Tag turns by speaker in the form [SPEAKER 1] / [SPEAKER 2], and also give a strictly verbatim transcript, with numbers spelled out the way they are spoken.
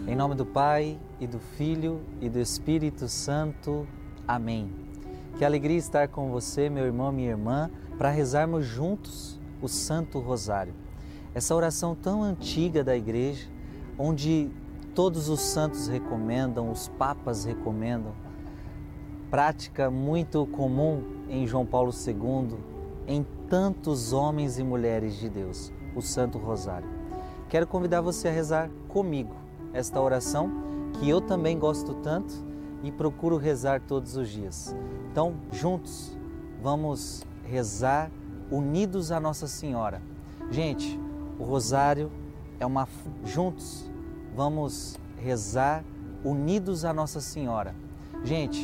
[SPEAKER 1] Em nome do Pai, e do Filho, e do Espírito Santo. Amém. Que alegria estar com você, meu irmão, minha irmã, para rezarmos juntos o Santo Rosário. Essa oração tão antiga da Igreja, onde todos os santos recomendam, os papas recomendam, prática muito comum em João Paulo segundo, em tantos homens e mulheres de Deus, o Santo Rosário. Quero convidar você a rezar comigo esta oração, que eu também gosto tanto e procuro rezar todos os dias. Então, juntos, vamos rezar unidos a Nossa Senhora. Gente, o Rosário é uma... Juntos, vamos rezar unidos a Nossa Senhora. Gente,